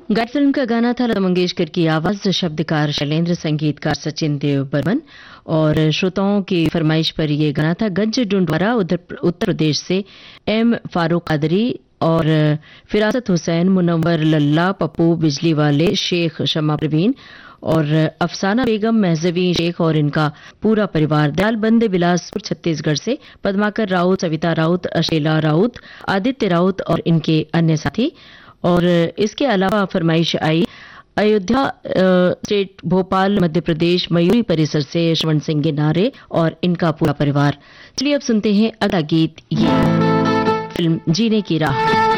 Guide film का गाना था लता मंगेशकर की आवाज, शब्दकार शैलेंद्र, संगीतकार सचिन देव बर्मन। और श्रोताओं की फरमाइश पर यह गाना था गंज डुंडवारा उत्तर प्रदेश से एम फारूक कादरी और फिरासत हुसैन, मुनव्वर लल्ला, पप्पू बिजली वाले, शेख शमा प्रवीण और अफसाना बेगम, महजवी शेख और इनका पूरा परिवार। दयालबंद बिलासपुर छत्तीसगढ़ से पद्माकर राउत, सविता राउत, अशेला राउत, आदित्य राउत और इनके अन्य साथी। और इसके अलावा फरमाइश आई अयोध्या स्टेट, भोपाल मध्य प्रदेश, मयूरी परिसर से यशवंत सिंह गिनारे और इनका पूरा परिवार। चलिए अब सुनते हैं अगला गीत, ये फिल्म जीने की राह।